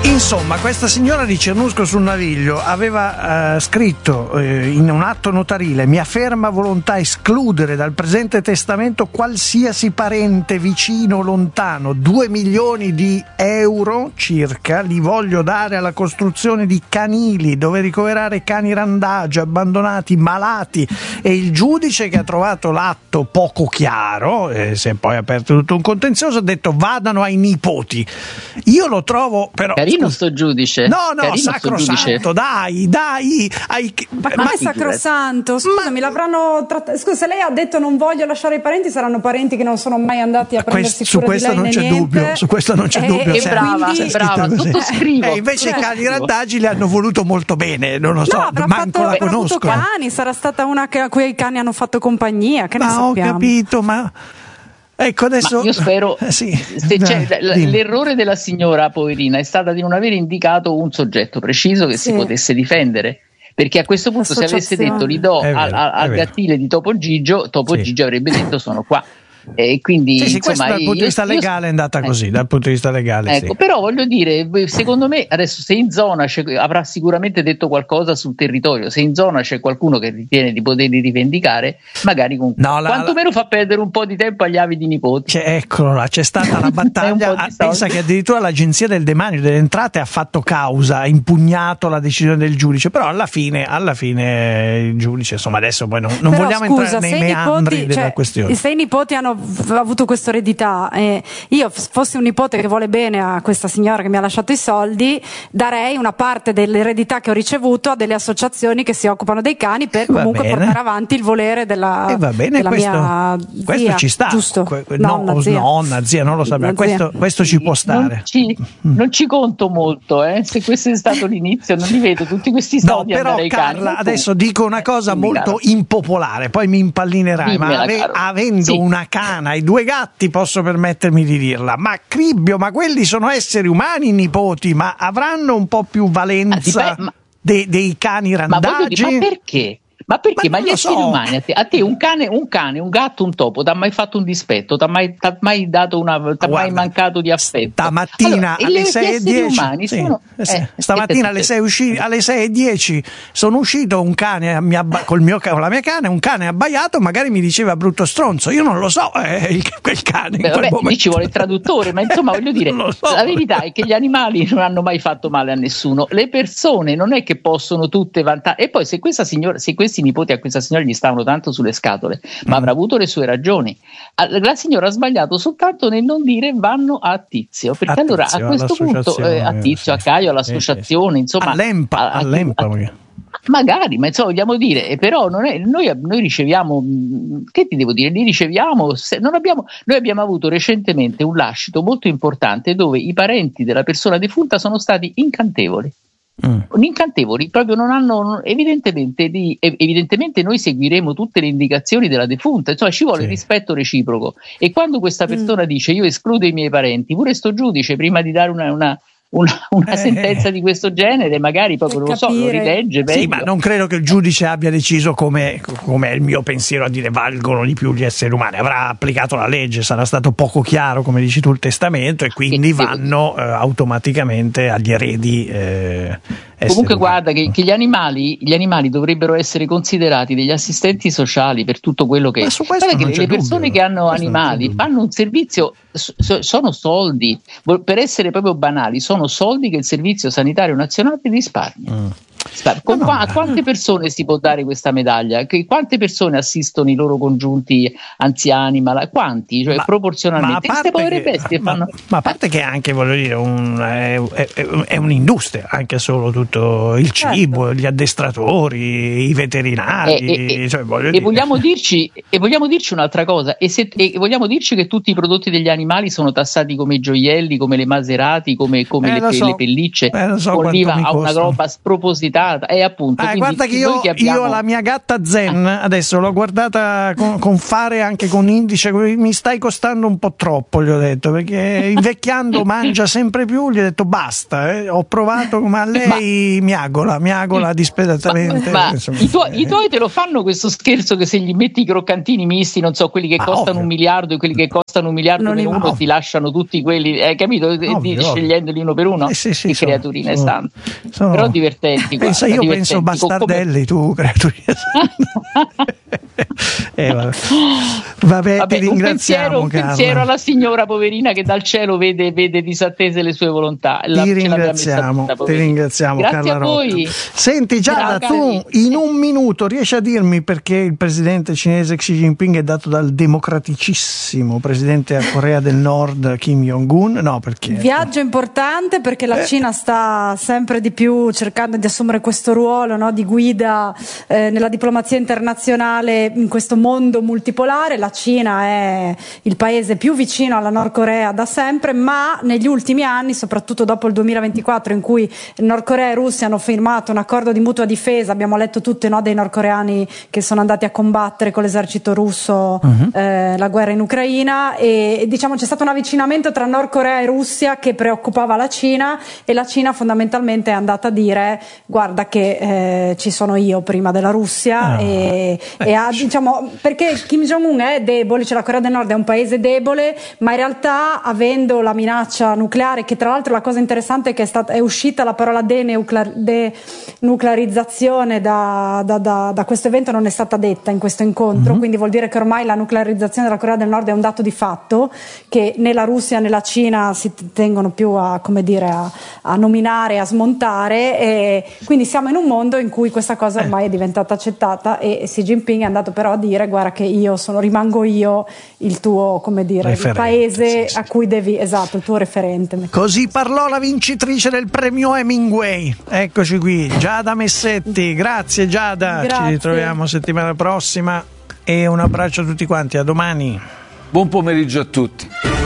Insomma, questa signora di Cernusco sul Naviglio aveva scritto in un atto notarile: mia ferma volontà escludere dal presente testamento qualsiasi parente vicino o lontano. 2 milioni di euro circa li voglio dare alla costruzione di canili dove ricoverare cani randagi, abbandonati, malati, e il giudice, che ha trovato l'atto poco chiaro, si è poi aperto tutto un contenzioso, ha detto vadano ai nipoti. Io lo trovo però carino sto giudice. No, sacrosanto, dai. Ma è sacrosanto? Scusami, l'avranno trattato. Scusa, se lei ha detto non voglio lasciare i parenti, saranno parenti che non sono mai andati a prendersi cura di lei, su questo non c'è dubbio. È brava, sottoscrivo. Invece i cani randagi le hanno voluto molto bene, non lo so, manco la conosco. Cani, sarà stata una a cui i cani hanno fatto compagnia, che ne sappiamo. Ho capito, ma ecco, adesso io spero l'errore della signora poverina è stata di non aver indicato un soggetto preciso che si potesse difendere, perché a questo punto se avesse detto li do al gattile di Topo Gigio avrebbe detto sono qua. E quindi insomma, questo dal punto di vista legale è andata così, dal punto di vista legale però voglio dire, secondo me adesso se in zona avrà sicuramente detto qualcosa sul territorio, se in zona c'è qualcuno che ritiene di poterli rivendicare, magari quantomeno fa perdere un po' di tempo agli avidi nipoti. Eccolo là, c'è stata la battaglia. Pensa che addirittura l'Agenzia del Demanio delle Entrate ha fatto causa, ha impugnato la decisione del giudice, però alla fine il giudice, insomma, adesso poi non vogliamo entrare nei meandri della questione. Se i nipoti hanno avuto questa eredità, io fossi un nipote che vuole bene a questa signora che mi ha lasciato i soldi, darei una parte dell'eredità che ho ricevuto a delle associazioni che si occupano dei cani per comunque portare avanti il volere della mia zia. Questo ci sta, giusto? Nonna, zia, non lo sappiamo, questo ci può stare. Non ci conto molto, se questo è stato l'inizio, non li vedo tutti questi soldi andare ai cani. Carla, adesso dico una cosa molto impopolare, poi mi impallinerai, ma avendo una cana e 2 gatti posso permettermi di dirla, ma Cribbio, ma quelli sono esseri umani, i nipoti, ma avranno un po' più valenza dei cani randagi? Ma perché? Ma perché? Ma gli esseri umani, a te un cane, un gatto, un topo, t'ha mai fatto un dispetto? T'ha mai mancato di affetto? Stamattina alle 6:10 stamattina alle 6:10 sono uscito, un cane con la mia cane, un cane abbaiato, magari mi diceva brutto stronzo, io non lo so, quel cane. Lì ci vuole il traduttore, ma insomma voglio dire, la verità è che gli animali non hanno mai fatto male a nessuno, le persone non è che possono tutte vantare, e poi se questi nipoti a questa signora gli stavano tanto sulle scatole, ma avrà avuto le sue ragioni. La signora ha sbagliato soltanto nel non dire vanno a Tizio, perché allora a questo punto a Tizio, a Caio, all'associazione, insomma all'Empa magari, ma insomma vogliamo dire, però non è, noi riceviamo, che ti devo dire, li riceviamo, noi abbiamo avuto recentemente un lascito molto importante dove i parenti della persona defunta sono stati incantevoli. Proprio non hanno, evidentemente noi seguiremo tutte le indicazioni della defunta, insomma ci vuole rispetto reciproco, e quando questa persona dice io escludo i miei parenti, pure sto giudice prima di dare una sentenza di questo genere magari proprio non lo so, lo rilegge meglio. Sì, ma non credo che il giudice abbia deciso come è il mio pensiero a dire valgono di più gli esseri umani, avrà applicato la legge, sarà stato poco chiaro come dici tu il testamento, e quindi vanno automaticamente agli eredi. Comunque guarda che gli animali dovrebbero essere considerati degli assistenti sociali per tutto quello che le persone che hanno animali fanno un servizio, sono soldi, per essere proprio banali, sono soldi che il Servizio Sanitario Nazionale risparmia. A quante persone si può dare questa medaglia? Quante persone assistono i loro congiunti anziani, quanti? Cioè, proporzionalmente queste povere bestie fanno. Ma a parte che anche, voglio dire, è un'industria, anche solo tutto il cibo, gli addestratori, i veterinari. E vogliamo dirci un'altra cosa, e vogliamo dirci che tutti i prodotti degli animali sono tassati come i gioielli, come le Maserati, come le pellicce, l'oliva ha una roba spropositata. data, e appunto guarda che io la mia gatta Zen adesso l'ho guardata con fare anche con indice, mi stai costando un po' troppo, gli ho detto, perché invecchiando mangia sempre più, gli ho detto basta, ho provato, ma lei miagola disperatamente. Ma i tuoi te lo fanno questo scherzo che se gli metti i croccantini misti, non so, quelli che costano $1 miliardo e quelli che costano $1 miliardo meno uno, ti lasciano tutti quelli, hai capito? Scegliendoli uno per uno, che creaturine stanno. Però divertenti. Io penso bastardelli, tu creaturine. Vabbè, ti ringraziamo, un pensiero alla signora poverina che dal cielo vede disattese le sue volontà. Ti ringraziamo, grazie Carla a voi. Senti Giada, tu in un minuto riesci a dirmi perché il presidente cinese Xi Jinping è dato dal democraticissimo presidente a Corea del Nord Kim Jong-un? No, perché? Viaggio importante perché la Cina sta sempre di più cercando di assumere questo ruolo, no, di guida nella diplomazia internazionale in questo mondo multipolare. La Cina è il paese più vicino alla Nord Corea da sempre, ma negli ultimi anni, soprattutto dopo il 2024 in cui Nord Corea e Russia hanno firmato un accordo di mutua difesa, abbiamo letto tutti, no, dei nordcoreani che sono andati a combattere con l'esercito russo la guerra in Ucraina, e diciamo c'è stato un avvicinamento tra Nord Corea e Russia che preoccupava la Cina, e la Cina fondamentalmente è andata a dire guarda che ci sono io prima della Russia, e diciamo, perché Kim Jong-un è debole, cioè la Corea del Nord è un paese debole, ma in realtà avendo la minaccia nucleare, che tra l'altro la cosa interessante è che è uscita la parola denuclearizzazione da questo evento, non è stata detta in questo incontro, quindi vuol dire che ormai la nuclearizzazione della Corea del Nord è un dato di fatto che né la Russia né la Cina si tengono più a nominare, a smontare, e quindi siamo in un mondo in cui questa cosa ormai è diventata accettata, e Xi Jinping è andato però a dire guarda che rimango io il tuo, come dire, referente, il paese a cui devi, esatto, il tuo referente. Così parlò la vincitrice del premio Hemingway. Eccoci qui, Giada Messetti. Grazie Giada, grazie. Ci ritroviamo settimana prossima e un abbraccio a tutti quanti, a domani. Buon pomeriggio a tutti.